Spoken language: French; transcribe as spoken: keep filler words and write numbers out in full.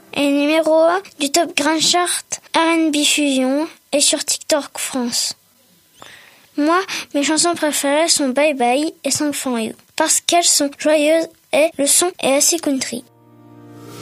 est numéro un du Top Grand Chart R and B Fusion et sur TikTok France. Moi, mes chansons préférées sont Bye Bye et Song For You parce qu'elles sont joyeuses et le son est assez country.